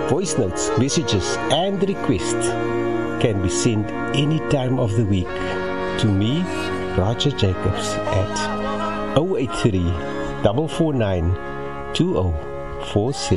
Voice notes, messages and requests can be sent any time of the week to me, Roger Jacobs, at 083 449 2047.